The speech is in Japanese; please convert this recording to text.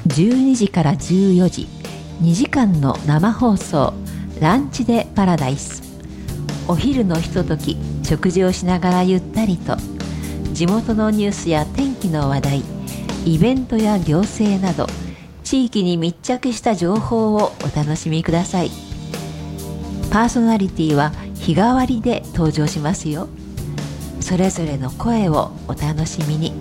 12時から14時、2時間の生放送、ランチでパラダイス。お昼のひととき、食事をしながらゆったりと、地元のニュースや天気の話題、イベントや行政など、地域に密着した情報をお楽しみください。パーソナリティは日替わりで登場しますよ。それぞれの声をお楽しみに。